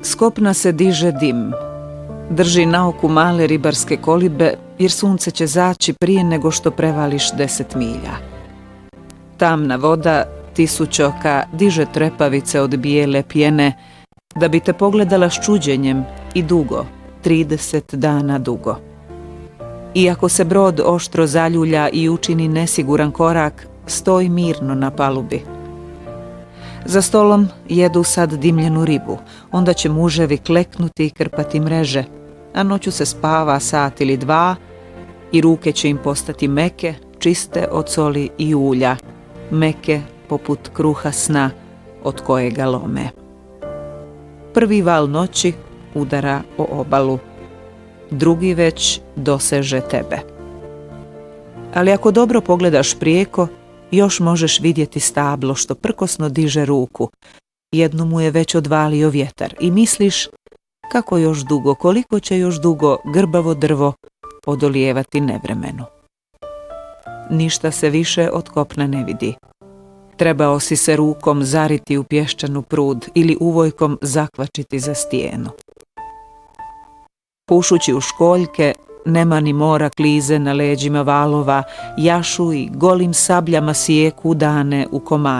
S kopna se diže dim. Drži na oku male ribarske kolibe, jer sunce će zaći prije nego što prevališ 10 milja. Tamna voda, tisućoka, diže trepavice od bijele pjene, da bi te pogledala s čuđenjem i dugo, 30 dana dugo. Iako se brod oštro zaljulja i učini nesiguran korak, stoji mirno na palubi. Za stolom jedu sad dimljenu ribu, onda će muževi kleknuti i krpati mreže, a noću se spava sat ili dva i ruke će im postati meke, čiste od soli i ulja, meke poput kruha sna od kojega lome. Prvi val noći udara o obalu, drugi već doseže tebe. Ali ako dobro pogledaš prijeko, još možeš vidjeti stablo što prkosno diže ruku. Jedno mu je već odvalio vjetar i misliš kako još dugo, koliko će još dugo grbavo drvo odolijevati nevremenu. Ništa se više od kopna ne vidi. Trebao si se rukom zariti u pješčanu prud ili uvojkom zakvačiti za stijenu. Pušući u školjke, nema ni mora klize na leđima valova, jašu i golim sabljama sijeku dane u komade.